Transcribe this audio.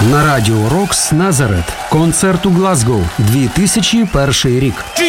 На радіо Рокс Назарет. Концерт у Глазго. 2001 рік.